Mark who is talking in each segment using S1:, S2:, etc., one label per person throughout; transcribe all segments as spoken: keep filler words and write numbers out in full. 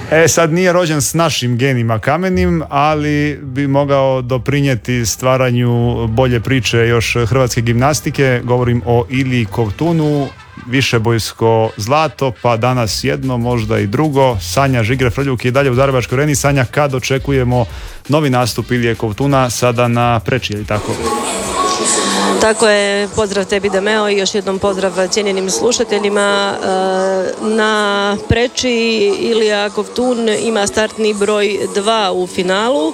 S1: E, sad nije rođen s našim genima kamenim, ali bi mogao doprinijeti stvaranju bolje priče još hrvatske gimnastike. Govorim o Iliji Kovtunu, višebojsko zlato, pa danas jedno, možda i drugo. Sanja Žigref-Rljuk je i dalje u Zagrebačkoj areni. Sanja, kad očekujemo novi nastup Ilije Kovtuna sada na Preči, ili tako?
S2: Tako je, pozdrav tebi Dameo i još jednom pozdrav cijenjenim slušateljima. Na Preči Ilija Kovtun ima startni broj dva u finalu.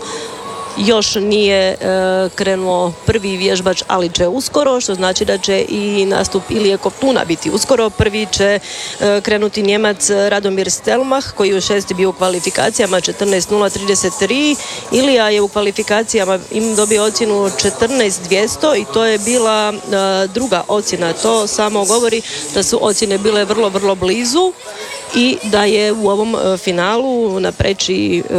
S2: Još nije e, krenuo prvi vježbač, ali će uskoro, što znači da će i nastup Ilije Kovtuna biti uskoro. Prvi će e, krenuti Njemac Radomir Stelmach, koji je u šesti bio u kvalifikacijama četrnaest nula trideset tri. Ilija je u kvalifikacijama im dobio ocjenu četrnaest dvjesto i to je bila e, druga ocjena. To samo govori da su ocjene bile vrlo, vrlo blizu i da je u ovom e, finalu na Preči e,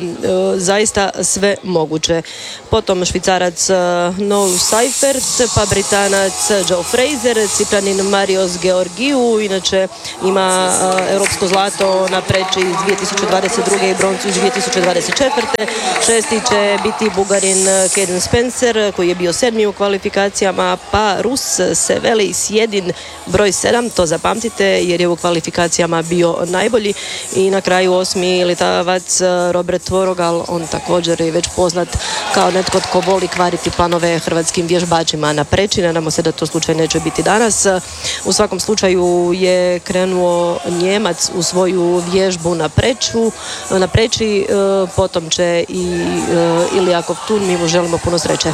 S2: e, zaista sve moguće. Potom Švicarac e, Noel Seifert, pa Britanac Joe Fraser, Cipranin Marios Georgiju, inače ima e, europsko zlato na Preči iz dvije tisuće dvadeset druge i broncu iz dvije tisuće dvadeset četvrte. Šesti će biti Bugarin Caden Spencer, koji je bio sedmi u kvalifikacijama, pa Rus Seveli Sjedin broj sedam, to zapamtite jer je u kvalifikacijama bio najbolji. I na kraju osmi Litavac Robert Tvorogal, on također je već poznat kao netko tko voli kvariti planove hrvatskim vježbačima na Preči. Nadamo se da to slučaj neće biti danas. U svakom slučaju je krenuo Njemac u svoju vježbu na Preču, na Preči, potom će i Ilija Kovtun, mi mu želimo puno sreće.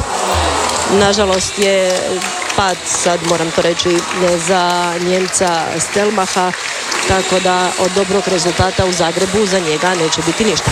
S2: Nažalost je pad, sad moram to reći, za Njemca Stelmacha, tako da od dobrog rezultata u Zagrebu za njega neće biti ništa.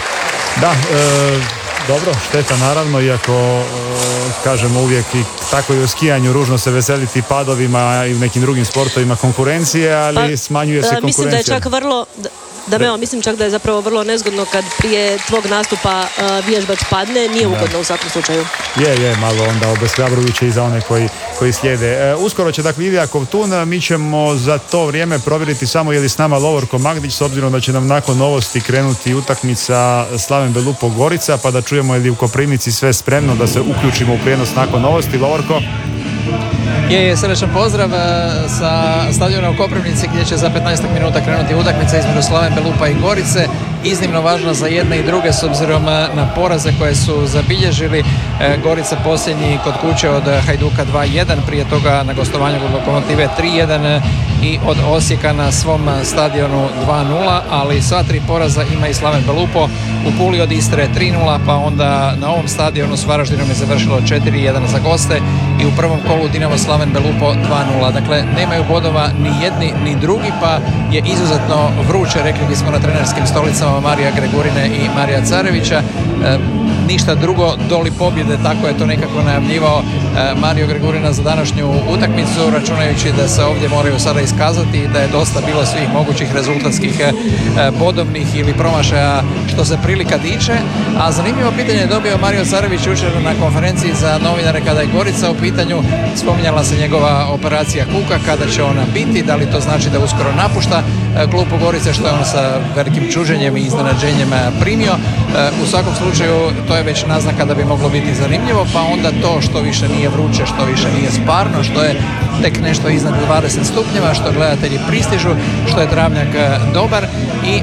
S1: Da, e, dobro, šteta naravno, iako e, kažemo uvijek i tako i u skijanju ružno se veseliti padovima i u nekim drugim sportovima konkurencije, ali pa, smanjuje se konkurencija.
S2: Mislim da je čak vrlo... Da me, mislim čak da je zapravo vrlo nezgodno kad prije tvog nastupa uh, vježbač padne, nije da. Ugodno u svakom slučaju. Je,
S1: je, malo onda obeshrabrujuće i za one koji, koji slijede. Uh, uskoro će dakle Ilija Kovtun, mi ćemo za to vrijeme provjeriti samo je li s nama Lovorko Magdić, s obzirom da će nam nakon novosti krenuti utakmica Slaven Belupo Gorica, pa da čujemo je li u Koprivnici sve spremno da se uključimo u prijenos nakon novosti. Lovorko?
S3: Je, je, srečan pozdrav sa stadiona u Koprivnici gdje će za petnaest minuta krenuti utakmica između Slaven Belupa i Gorice. Iznimno važno za jedne i druge s obzirom na poraze koje su zabilježili. Gorica posljednji kod kuće od Hajduka dva jedan, prije toga na gostovanju kod Lokomotive tri jedan i od Osijeka na svom stadionu dva nula, ali sva tri poraza ima i Slaven Belupo. U Puli od Istre tri nula, pa onda na ovom stadionu s Varaždinom je završilo četiri jedan za goste i u prvom kolu Dinamo Slaven Belupo dva nula. Dakle, nemaju bodova ni jedni ni drugi, pa je izuzetno vruće, rekli bismo, na trenerskim stolicama Marija Gregurine i Marija Carevića. E, ništa drugo doli pobjede, tako je to nekako najavljivao e, Mario Gregurina za današnju utakmicu, računajući da se ovdje moraju sada iskazati i da je dosta bilo svih mogućih rezultatskih e, bodovnih ili promašaja što se prilika tiče. A zanimljivo pitanje je dobio Mario Carević jučer na konferenciji za novinare kada je Gorica u pitanju. Spominjala se njegova operacija kuka, kada će ona biti, da li to znači da uskoro napušta klub Gorice, što je on sa velikim čuđenjem i iznenađenjem primio. U svakom slučaju to je već naznaka da bi moglo biti zanimljivo, pa onda to što više nije vruće, što više nije sparno, što je tek nešto iznad dvadeset stupnjeva, što gledatelji pristižu, što je travnjak dobar i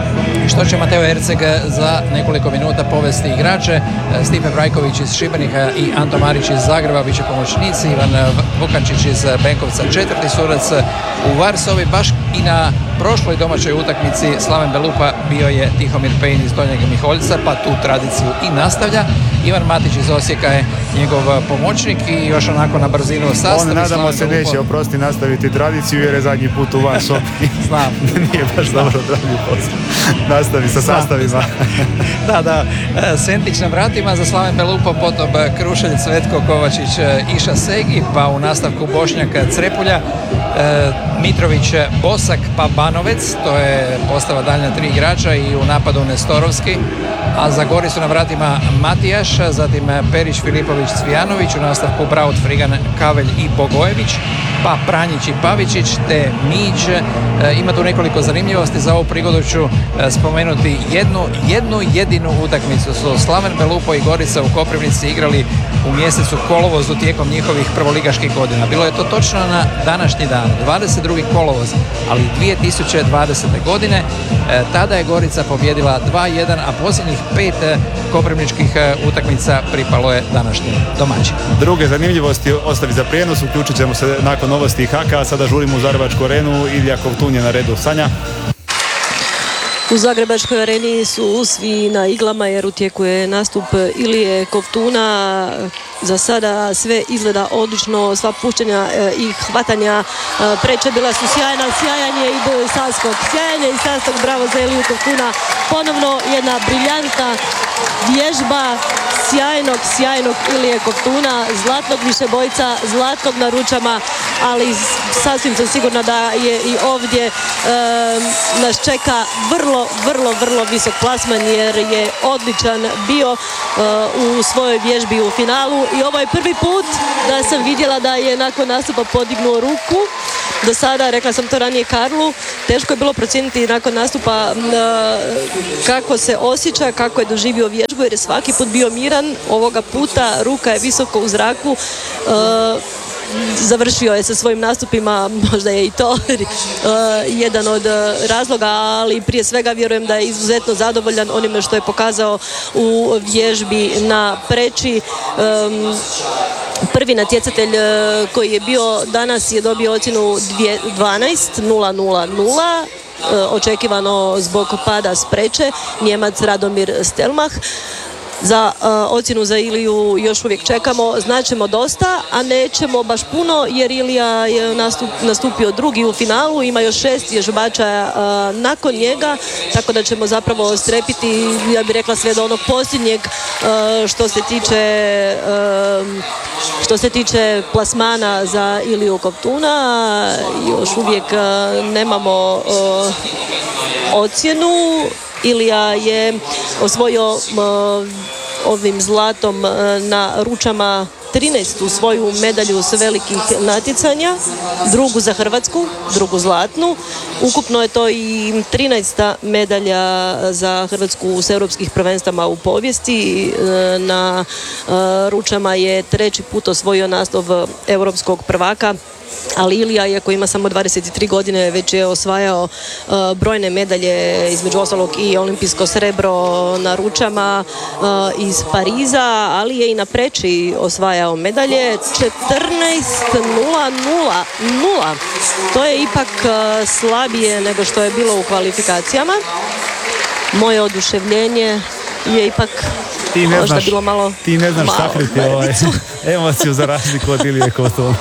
S3: što će Mateo Erceg za nekoliko minuta povesti igrače. Stipe Brajković iz Šibenika i Anto Marić iz Zagreba biće pomoćnici, Ivan Vukančić iz Benkovca četvrti sudac u Varsovi. Baš i na prošloj domaćoj utakmici Slaven Belupa bio je Tihomir Pejin iz Donjeg Miholjca, pa tu tradiciju i nastavlja. Ivan Matić iz Osijeka je njegov pomoćnik i još onako na brzinu sastavi.
S1: On, nadamo se, neće, oprosti, nastaviti tradiciju jer je zadnji put u Varsovi.
S3: Znam.
S1: Nije baš Znam. dobro odradio posao. Nastavi sa sastavima. Znam.
S3: Da, da. Sentić na vratima za Slaven Belupo, potom Krušelj, Cvetko, Kovačić, Iša Segi, pa u nastavku Bošnjak, Crepulja, Mitrović, Bos Bosak pa Banovec, to je postava daljnja tri igrača i u napadu Nestorovski, a za Goricu na vratima Matijaš, zatim Perić, Filipović, Cvijanović, u nastavku Braut, Frigan, Kavelj i Bogojević, pa Pranjić i Pavičić te Mić. E, ima tu nekoliko zanimljivosti, za ovu prigodu ću e, spomenuti jednu, jednu jedinu utakmicu su Slaven Belupo i Gorica u Koprivnici igrali u mjesecu kolovozu tijekom njihovih prvoligaških godina. Bilo je to točno na današnji dan, dvadeset drugi kolovoz, ali dvije tisuće dvadesete godine. E, tada je Gorica pobjedila dva jedan, a posljednjih pet e, koprivničkih e, utakmica pripalo je današnjim domaćima.
S1: Druge zanimljivosti ostavi za prijenos, uključit ćemo se nakon novosti i Haka, a sada žurimo u Zagrebačku arenu. Ilija Kovtun je na redu. Sanja?
S2: U Zagrebačkoj areni su svi na iglama jer u tijeku je nastup Ilije Kovtuna. Za sada sve izgleda odlično, sva puštanja e, i hvatanja e, preče bila su sjajna, sjajanje i saskok, sjajanje i saskok, bravo za Iliju Kovtuna. Ponovno jedna briljantna vježba sjajnog, sjajnog Ilije Kovtuna, zlatnog višebojca, zlatnog na ručama, ali sasvim sam sigurna da je i ovdje e, nas čeka vrlo, vrlo, vrlo visok plasman jer je odličan bio e, u svojoj vježbi u finalu i ovo je prvi put da sam vidjela da je nakon nastupa podignuo ruku. Do sada, rekla sam to ranije Karlu, teško je bilo procijeniti nakon nastupa e, kako se osjeća, kako je doživio vježbu jer je svaki put bio miran. Ovoga puta ruka je visoko u zraku. E, završio je sa svojim nastupima, možda je i to uh, jedan od razloga, ali prije svega vjerujem da je izuzetno zadovoljan onime što je pokazao u vježbi na preči. Um, prvi natjecatelj uh, koji je bio danas je dobio ocjenu dvanaest nula nula nula, očekivano zbog pada s preče, Njemac Radomir Stelmach. Za uh, ocjenu za Iliju još uvijek čekamo, znaćemo dosta, a nećemo baš puno jer Ilija je nastup, nastupio drugi u finalu, ima još šest vježbača uh, nakon njega, tako da ćemo zapravo strepiti, ja bih rekla sve do onog posljednjeg uh, što se tiče uh, što se tiče plasmana za Iliju Kovtuna. Još uvijek uh, nemamo uh, ocjenu. Ilija je osvojio uh, ovim zlatom uh, na ručama trinaestu svoju medalju s velikih natjecanja, drugu za Hrvatsku, drugu zlatnu. Ukupno je to i trinaesta medalja za Hrvatsku s europskih prvenstvama u povijesti. Na uh, ručama je treći put osvojio naslov europskog prvaka. Ali Ilija, iako ima samo dvadeset tri godine, već je osvajao uh, brojne medalje, između ostalog i olimpijsko srebro na ručama uh, iz Pariza, ali je i na preči osvajao medalje. četrnaest nula nula. To je ipak uh, slabije nego što je bilo u kvalifikacijama. Moje oduševljenje je ipak
S1: ti ne
S2: možda
S1: znaš,
S2: bilo malo
S1: ti ne znaš
S2: malo
S1: sakriti ovaj, emociju za razliku od Ilije Kovtuna.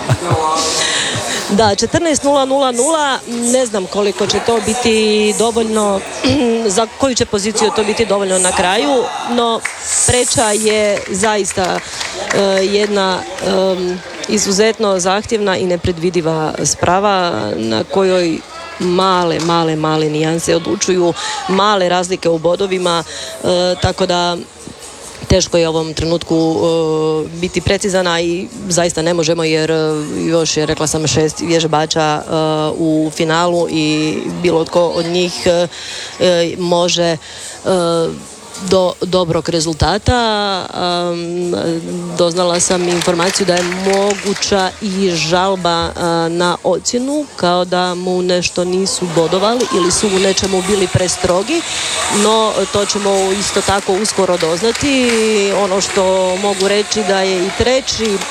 S2: Da, četrnaest nula nula, ne znam koliko će to biti dovoljno, za koju će poziciju to biti dovoljno na kraju, no preča je zaista uh, jedna um, izuzetno zahtjevna i nepredvidiva sprava na kojoj male, male, male nijanse odlučuju, male razlike u bodovima, uh, tako da teško je u ovom trenutku uh, biti precizana i zaista ne možemo jer uh, još je, rekla sam, šest vježbača uh, u finalu i bilo tko od njih uh, može uh, do dobrog rezultata. Um, doznala sam informaciju da je moguća i žalba uh, na ocjenu, kao da mu nešto nisu bodovali ili su u nečemu bili prestrogi, no to ćemo isto tako uskoro doznati. Ono što mogu reći da je i treći um,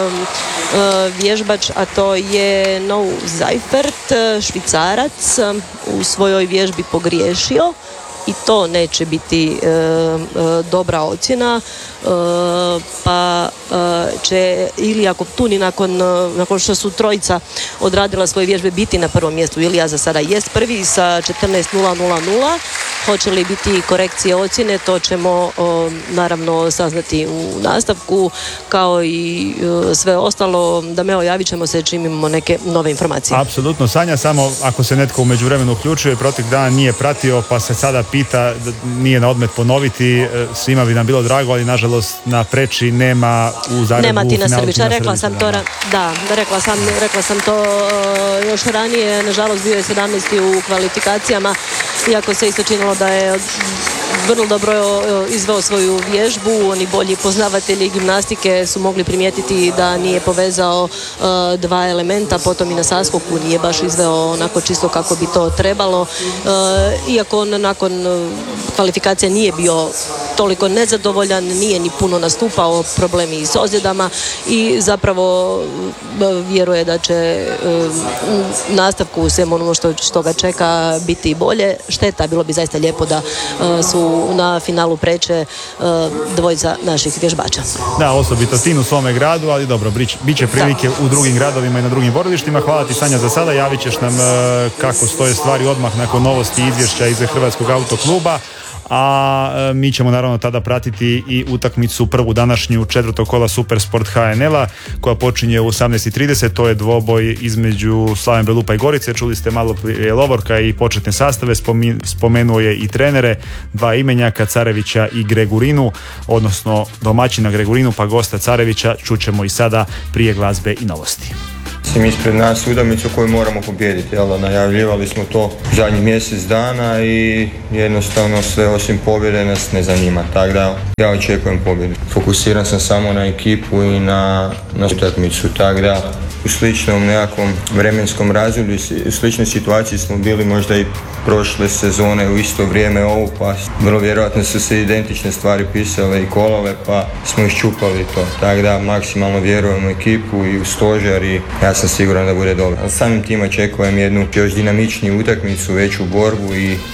S2: uh, vježbač, a to je Nou Seifert, Švicarac, u svojoj vježbi pogriješio i to neće biti e, e, dobra ocjena, e, pa e, će Ilija Kovtun nakon, nakon što su trojica odradila svoje vježbe biti na prvom mjestu. Ilija za sada jest prvi sa četrnaest nula nula nula, Hoće li biti korekcije ocjene, to ćemo o, naravno saznati u nastavku, kao i o, sve ostalo. Dameo, javit ćemo se čim imamo neke nove informacije.
S1: Apsolutno, Sanja, samo ako se netko u međuvremenu uključuje, protek dana nije pratio, pa se sada pita, nije na odmet ponoviti, svima bi nam bilo drago, ali nažalost na preči nema u Zagrebu.
S2: Nema Tina
S1: finalu
S2: Srbića,
S1: Tina
S2: rekla
S1: Srbića,
S2: sam to,
S1: da.
S2: da, rekla sam, rekla sam to uh, još ranije, nažalost bio je sedamnaesti u kvalifikacijama, iako se isto činilo da je vrlo dobro izveo svoju vježbu. Oni bolji poznavatelji gimnastike su mogli primijetiti da nije povezao uh, dva elementa, potom i na saskoku nije baš izveo onako čisto kako bi to trebalo. Uh, iako on nakon kvalifikacija nije bio toliko nezadovoljan, nije ni puno nastupao, problemi i s ozljedama i zapravo vjeruje da će u nastavku u svemu ono što, što ga čeka biti bolje. Šteta, bilo bi zaista lijepo da su na finalu preče dvojica naših vježbača.
S1: Da, osobito Tin u svome gradu, ali dobro, bit će prilike da. U drugim gradovima i na drugim borilištima. Hvala ti, Sanja, za sada. Javit ćeš nam kako stoje stvari odmah nakon novosti i izvješća iz Hrvatskog autokluba. A mi ćemo naravno tada pratiti i utakmicu prvu današnju četvrtog kola Supersport H N L-a koja počinje u osamnaest i trideset. To je dvoboj između Slaven Belupa i Gorice. Čuli ste malo prije Lovorka i početne sastave, spomenuo je i trenere, dva imenjaka, Carevića i Gregurinu, odnosno domaćina Gregurinu pa gosta Carevića. Čućemo i sada prije glazbe i novosti.
S4: Mislim, ispred nas utakmicu koju moramo pobijediti, jel? Najavljivali smo to zadnji mjesec dana i jednostavno sve osim pobjede nas ne zanima, tako da ja očekujem pobjedu. Fokusiran sam samo na ekipu i na, na utakmicu, tako da u sličnom nekakvom vremenskom razdoblju, u sličnoj situaciji smo bili možda i prošle sezone u isto vrijeme ovu, pa vrlo vjerojatno su se identične stvari pisale i kolale, pa smo iščupali to. Tako da maksimalno vjerujem u ekipu i u stožer i ja sam siguran da bude dobro. Samim tim očekujem jednu još dinamičniju utakmicu, veću borbu i